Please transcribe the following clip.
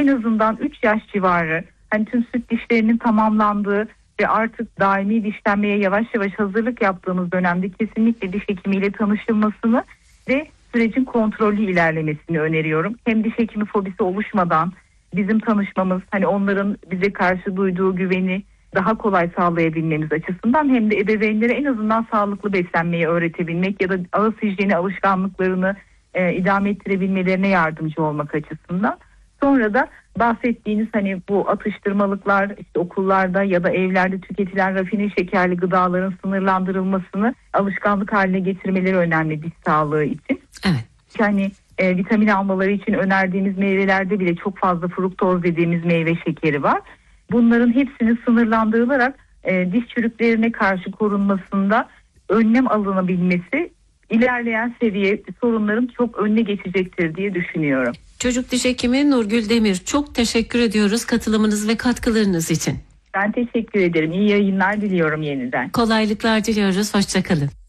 en azından 3 yaş civarı, hani tüm süt dişlerinin tamamlandığı ve artık daimi dişlenmeye yavaş yavaş hazırlık yaptığımız dönemde kesinlikle diş hekimiyle tanışılmasını ve sürecin kontrollü ilerlemesini öneriyorum. Hem diş hekimi fobisi oluşmadan bizim tanışmamız, hani onların bize karşı duyduğu güveni daha kolay sağlayabilmemiz açısından, hem de ebeveynlere en azından sağlıklı beslenmeyi öğretebilmek ya da ağız hijyeni alışkanlıklarını idame ettirebilmelerine yardımcı olmak açısından. Sonra da bahsettiğiniz hani bu atıştırmalıklar, işte okullarda ya da evlerde tüketilen rafine şekerli gıdaların sınırlandırılmasını alışkanlık haline getirmeleri önemli diş sağlığı için. Evet. Yani vitamin almaları için önerdiğimiz meyvelerde bile çok fazla fruktoz dediğimiz meyve şekeri var. Bunların hepsinin sınırlandırılarak diş çürüklerine karşı korunmasında önlem alınabilmesi ilerleyen seviye sorunların çok önüne geçecektir diye düşünüyorum. Çocuk diş hekimi Nurgül Demir, çok teşekkür ediyoruz katılımınız ve katkılarınız için. Ben teşekkür ederim. İyi yayınlar diliyorum yeniden. Kolaylıklar diliyoruz. Hoşça kalın.